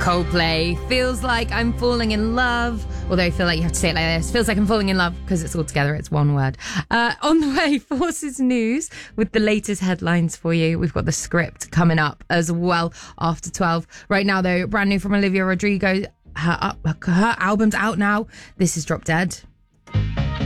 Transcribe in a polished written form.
Coldplay, Feels Like I'm Falling in Love. Although I feel like you have to say it like this. Feels like I'm falling in love because it's all together. It's one word. On the way, Forces News with the latest headlines for you. We've got the script coming up as well after 12. Right now, though, brand new from Olivia Rodrigo. Her album's out now. This is Drop Dead.